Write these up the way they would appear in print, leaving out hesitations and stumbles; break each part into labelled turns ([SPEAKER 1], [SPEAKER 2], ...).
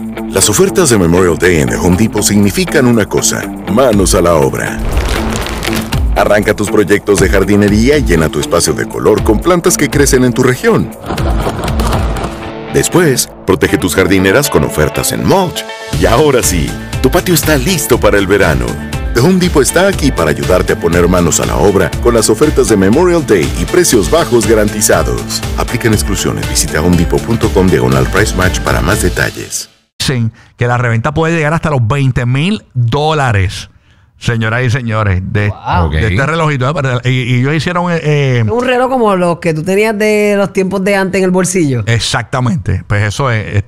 [SPEAKER 1] Las ofertas de Memorial Day en The Home Depot significan una cosa: manos a la obra. Arranca tus proyectos de jardinería y llena tu espacio de color con plantas que crecen en tu región. Después, protege tus jardineras con ofertas en mulch. Y ahora sí, tu patio está listo para el verano. The Home Depot está aquí para ayudarte a poner manos a la obra con las ofertas de Memorial Day y precios bajos garantizados. Aplican exclusiones. Visita homedepot.com/price match para más detalles.
[SPEAKER 2] Dicen que la reventa puede llegar hasta los $20,000. Señoras y señores, de este relojito. Y ellos hicieron
[SPEAKER 3] un reloj como los que tú tenías de los tiempos de antes en el bolsillo.
[SPEAKER 2] Exactamente. Pues eso es,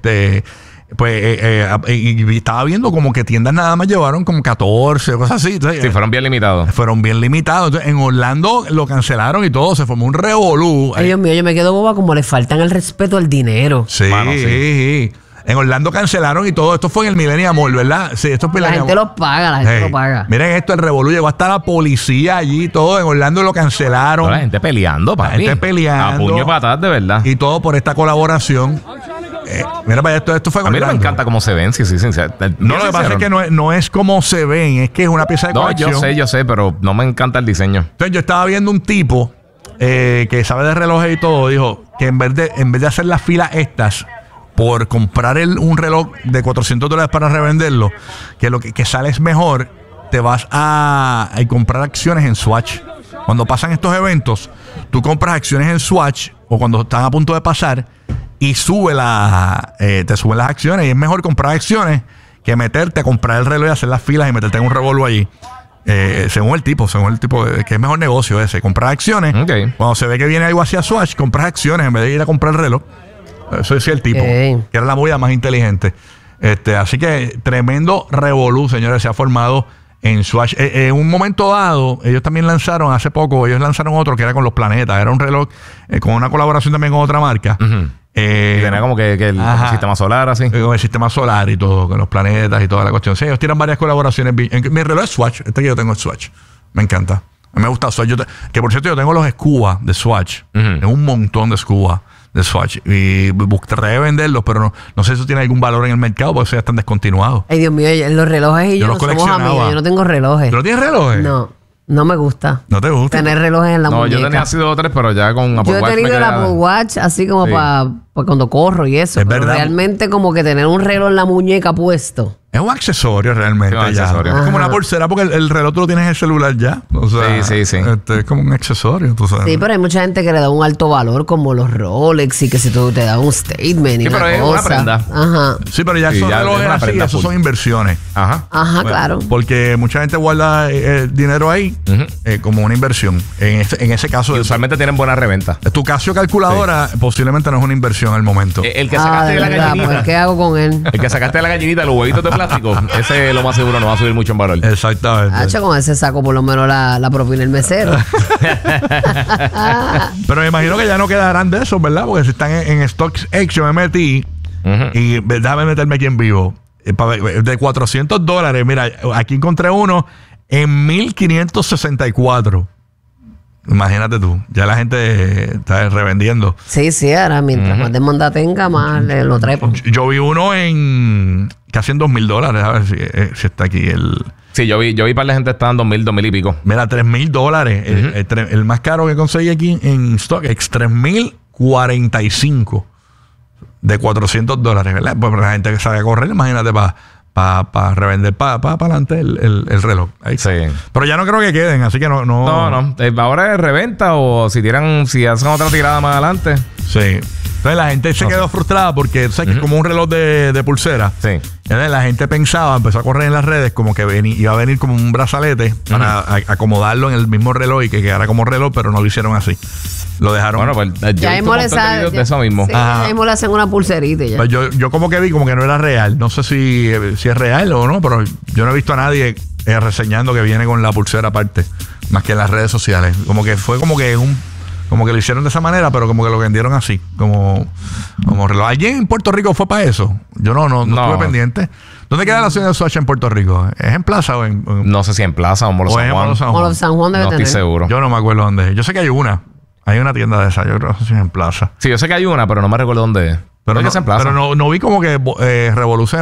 [SPEAKER 2] y estaba viendo como que tiendas nada más llevaron como 14 o cosas así. Entonces,
[SPEAKER 4] sí, fueron bien limitados.
[SPEAKER 2] Fueron bien limitados. Entonces, en Orlando lo cancelaron y todo. Se formó un revolú.
[SPEAKER 3] Ay, Dios mío, yo me quedo boba como le faltan el respeto al dinero.
[SPEAKER 2] Sí,
[SPEAKER 4] Mano,
[SPEAKER 2] sí. En Orlando cancelaron y todo. Esto fue en el Millennium Mall, ¿verdad? Sí, esto es
[SPEAKER 3] La gente lo paga, la gente lo paga.
[SPEAKER 2] Miren esto, el revolú llegó hasta la policía allí y todo. En Orlando lo cancelaron.
[SPEAKER 4] La gente peleando, papi.
[SPEAKER 2] La gente peleando.
[SPEAKER 4] A puño patas, de verdad.
[SPEAKER 2] Y todo por esta colaboración. Mira, para esto fue
[SPEAKER 4] a mí no me encanta cómo se ven, sí.
[SPEAKER 2] No, lo que pasa es que no es como se ven, es que es una pieza de colección.
[SPEAKER 4] Yo sé, pero no me encanta el diseño.
[SPEAKER 2] Entonces yo estaba viendo un tipo que sabe de relojes y todo, dijo que en vez de hacer las filas estas por comprar un reloj de $400 para revenderlo, que lo que sale es mejor, te vas a comprar acciones en Swatch. Cuando pasan estos eventos, tú compras acciones en Swatch o cuando están a punto de pasar y te suben las acciones. Y es mejor comprar acciones que meterte a comprar el reloj y hacer las filas y meterte en un revolvo allí. Según el tipo, que es mejor negocio ese, comprar acciones.
[SPEAKER 4] Okay.
[SPEAKER 2] Cuando se ve que viene algo hacia Swatch, compras acciones en vez de ir a comprar el reloj. Eso decía el tipo, que era la movida más inteligente. Así que tremendo revolú, señores, se ha formado en Swatch. En un momento dado, ellos también lanzaron, hace poco, otro que era con los planetas. Era un reloj con una colaboración también con otra marca.
[SPEAKER 4] Y tenía como que el sistema solar, así.
[SPEAKER 2] Con el sistema solar y todo, con los planetas y toda la cuestión. Sí, ellos tiran varias colaboraciones. Mi reloj es Swatch. Que yo tengo es Swatch. Me encanta. A mí me gusta Swatch. Que por cierto, yo tengo los Scuba de Swatch. Tengo un montón de Scuba de Swatch. Y traté de venderlos, pero no sé si eso tiene algún valor en el mercado porque eso ya están descontinuados.
[SPEAKER 3] Ay, Dios mío, los relojes y yo no somos amigos. Yo no tengo relojes.
[SPEAKER 2] ¿Tú no tienes relojes?
[SPEAKER 3] No me gusta.
[SPEAKER 2] ¿No te gusta?
[SPEAKER 3] Tener relojes en la muñeca.
[SPEAKER 4] No, yo tenía así 2 o 3, pero ya con Apple Watch.
[SPEAKER 3] Yo he tenido el Apple Watch así como para cuando corro y eso.
[SPEAKER 2] Es
[SPEAKER 3] pero
[SPEAKER 2] verdad.
[SPEAKER 3] Realmente como que tener un reloj en la muñeca puesto.
[SPEAKER 2] Es un accesorio realmente.
[SPEAKER 4] Es un accesorio.
[SPEAKER 2] Es como una pulsera porque el reloj tú lo tienes en el celular ya. O sea,
[SPEAKER 4] sí.
[SPEAKER 2] Es como un accesorio, tú sabes.
[SPEAKER 3] Sí, pero hay mucha gente que le da un alto valor como los Rolex y que si tú te da un statement y
[SPEAKER 4] pero
[SPEAKER 3] una
[SPEAKER 4] es
[SPEAKER 3] cosa.
[SPEAKER 4] una prenda.
[SPEAKER 3] Ajá.
[SPEAKER 2] Sí, pero ya
[SPEAKER 4] Sí,
[SPEAKER 2] esos
[SPEAKER 4] ya
[SPEAKER 2] relojes
[SPEAKER 4] es una
[SPEAKER 2] así,
[SPEAKER 4] prenda
[SPEAKER 2] esos
[SPEAKER 4] full.
[SPEAKER 2] son inversiones.
[SPEAKER 4] Ajá.
[SPEAKER 3] Ajá, claro.
[SPEAKER 2] Porque mucha gente guarda dinero ahí como una inversión. En ese caso,
[SPEAKER 4] Y usualmente tienen buena reventa.
[SPEAKER 2] tu Casio calculadora posiblemente no es una inversión al momento.
[SPEAKER 4] El que sacaste
[SPEAKER 3] de
[SPEAKER 4] de la
[SPEAKER 3] verdad,
[SPEAKER 4] gallinita.
[SPEAKER 3] pues, ¿qué hago con él?
[SPEAKER 4] El que sacaste de la gallinita, los huevitos de plástico, ese lo más seguro no va a subir mucho en valor.
[SPEAKER 2] Exactamente.
[SPEAKER 3] Hacho, con ese saco por lo menos la propina el mesero.
[SPEAKER 2] Pero me imagino que ya no quedarán de esos, ¿verdad? Porque si están en StockX, yo me metí y déjame meterme aquí en vivo. De $400, mira, aquí encontré uno en 1,564. Imagínate tú, ya la gente está revendiendo.
[SPEAKER 3] Sí, ahora mientras más demanda tenga, más lo trepo.
[SPEAKER 2] Yo vi uno en casi en $2,000. A ver si está aquí el...
[SPEAKER 4] Sí, yo vi para la gente estaban 2,000, 2,000 y pico.
[SPEAKER 2] Mira, $3,000. El más caro que conseguí aquí en StockX, $3,045 de $400, ¿verdad? Pues la gente que sabe correr, imagínate para revender para adelante el reloj. Ahí.
[SPEAKER 4] Sí.
[SPEAKER 2] Pero ya no creo que queden, así que no.
[SPEAKER 4] No. Ahora es reventa o si hacen otra tirada más adelante.
[SPEAKER 2] Sí. Entonces la gente se quedó frustrada porque ¿sabes? Que es como un reloj de pulsera.
[SPEAKER 4] Sí.
[SPEAKER 2] Entonces la gente empezó a correr en las redes como que iba a venir como un brazalete para acomodarlo en el mismo reloj y que quedara como reloj, pero no lo hicieron así. Lo dejaron.
[SPEAKER 4] Bueno, pues yo he visto un montón de videos de eso mismo.
[SPEAKER 3] Sí, ya mismo le hacen una pulserita y ya.
[SPEAKER 2] Pues yo como que vi como que no era real. No sé si es real o no, pero yo no he visto a nadie reseñando que viene con la pulsera aparte, más que en las redes sociales. Como que fue como que lo hicieron de esa manera, pero como que lo vendieron así, como reloj. ¿Alguien en Puerto Rico fue para eso? Yo no estuve pendiente. ¿Dónde queda la ciudad de Swatch en Puerto Rico? ¿Es en Plaza o en
[SPEAKER 4] No sé si en Plaza o Molo San Juan.
[SPEAKER 3] Molo San Juan debe
[SPEAKER 4] No
[SPEAKER 3] tener.
[SPEAKER 4] estoy seguro.
[SPEAKER 2] Yo no me acuerdo dónde es. Yo sé que hay una. Hay una tienda de esa. Yo creo que es en Plaza.
[SPEAKER 4] Sí, yo sé que hay una, pero no me recuerdo dónde es.
[SPEAKER 2] Pero
[SPEAKER 4] que es en Plaza.
[SPEAKER 2] no vi como que revolución